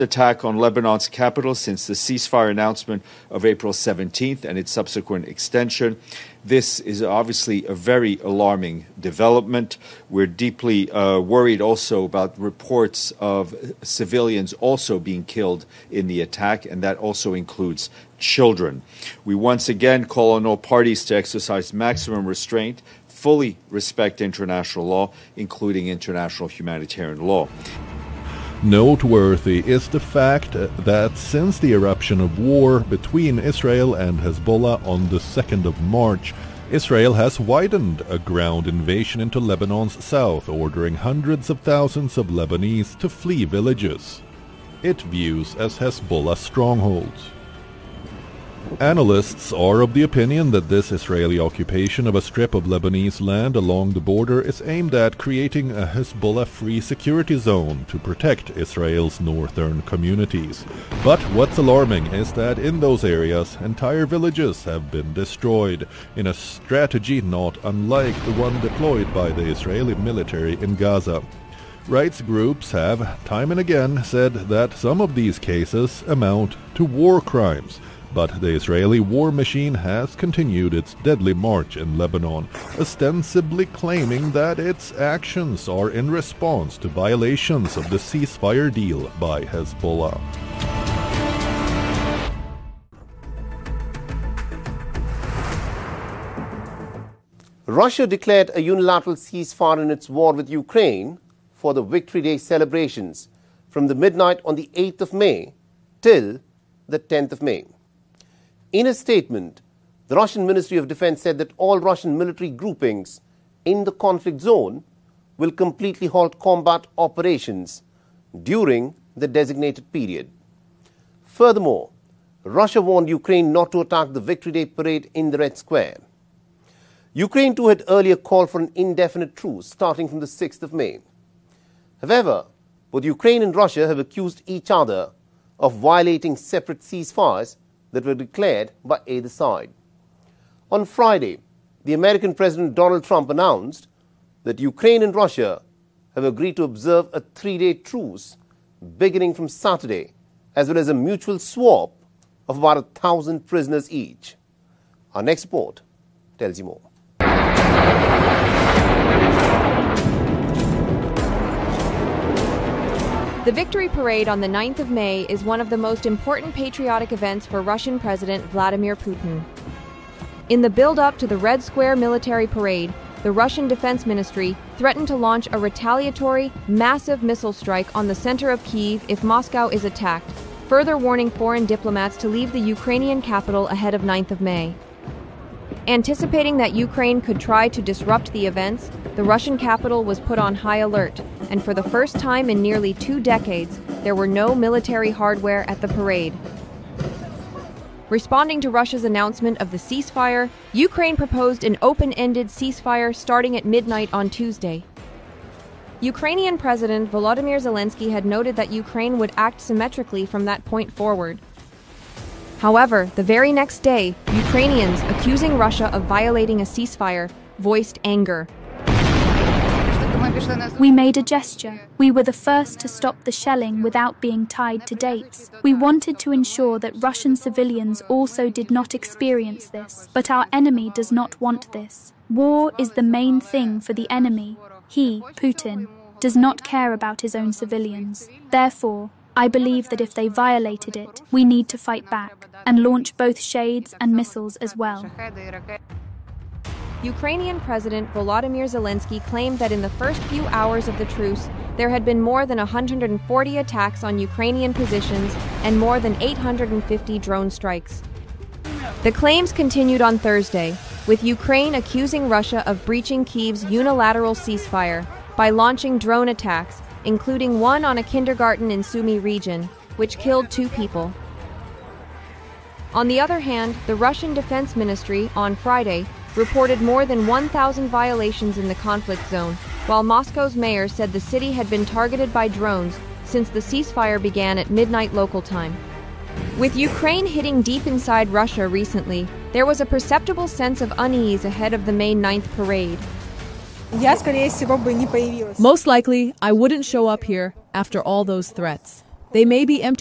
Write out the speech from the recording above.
attack on Lebanon's capital since the ceasefire announcement of April 17th and its subsequent extension. This is obviously a very alarming development. We're deeply worried also about reports of civilians also being killed in the attack, and that also includes children. We once again call on all parties to exercise maximum restraint, fully respect international law, including international humanitarian law. Noteworthy is the fact that since the eruption of war between Israel and Hezbollah on the 2nd of March, Israel has widened a ground invasion into Lebanon's south, ordering hundreds of thousands of Lebanese to flee villages it views as Hezbollah strongholds. Analysts are of the opinion that this Israeli occupation of a strip of Lebanese land along the border is aimed at creating a Hezbollah-free security zone to protect Israel's northern communities. But what's alarming is that in those areas, entire villages have been destroyed, in a strategy not unlike the one deployed by the Israeli military in Gaza. Rights groups have, time and again, said that some of these cases amount to war crimes. But the Israeli war machine has continued its deadly march in Lebanon, ostensibly claiming that its actions are in response to violations of the ceasefire deal by Hezbollah. Russia declared a unilateral ceasefire in its war with Ukraine for the Victory Day celebrations from the midnight on the 8th of May till the 10th of May. In a statement, the Russian Ministry of Defense said that all Russian military groupings in the conflict zone will completely halt combat operations during the designated period. Furthermore, Russia warned Ukraine not to attack the Victory Day parade in the Red Square. Ukraine too had earlier called for an indefinite truce starting from the 6th of May. However, both Ukraine and Russia have accused each other of violating separate ceasefires that were declared by either side. On Friday, the American President Donald Trump announced that Ukraine and Russia have agreed to observe a 3-day truce beginning from Saturday, as well as a mutual swap of about 1,000 prisoners each. Our next report tells you more. The Victory Parade on the 9th of May is one of the most important patriotic events for Russian President Vladimir Putin. In the build-up to the Red Square military parade, the Russian Defense Ministry threatened to launch a retaliatory, massive missile strike on the center of Kyiv if Moscow is attacked, further warning foreign diplomats to leave the Ukrainian capital ahead of 9th of May. Anticipating that Ukraine could try to disrupt the events, the Russian capital was put on high alert, and for the first time in nearly 2 decades, there were no military hardware at the parade. Responding to Russia's announcement of the ceasefire, Ukraine proposed an open-ended ceasefire starting at midnight on Tuesday. Ukrainian President Volodymyr Zelensky had noted that Ukraine would act symmetrically from that point forward. However, the very next day, Ukrainians, accusing Russia of violating a ceasefire, voiced anger. We made a gesture. We were the first to stop the shelling without being tied to dates. We wanted to ensure that Russian civilians also did not experience this. But our enemy does not want this. War is the main thing for the enemy. He, Putin, does not care about his own civilians. Therefore, I believe that if they violated it, we need to fight back and launch both shades and missiles as well. Ukrainian President Volodymyr Zelensky claimed that in the first few hours of the truce, there had been more than 140 attacks on Ukrainian positions and more than 850 drone strikes. The claims continued on Thursday, with Ukraine accusing Russia of breaching Kyiv's unilateral ceasefire by launching drone attacks, including one on a kindergarten in Sumy region, which killed 2 people. On the other hand, the Russian Defense Ministry, on Friday, reported more than 1,000 violations in the conflict zone, while Moscow's mayor said the city had been targeted by drones since the ceasefire began at midnight local time. With Ukraine hitting deep inside Russia recently, there was a perceptible sense of unease ahead of the May 9th parade. Most likely, I wouldn't show up here after all those threats. They may be empty